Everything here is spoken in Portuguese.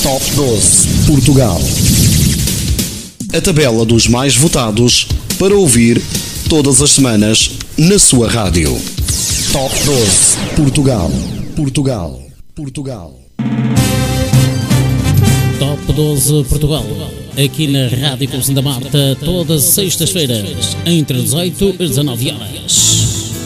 Top 12 Portugal. A tabela dos mais votados para ouvir todas as semanas na sua rádio. Top 12 Portugal. Portugal. Portugal. Top 12 Portugal. Aqui na Rádio Clube da Marta, todas as sextas-feiras, entre 18 e 19 horas.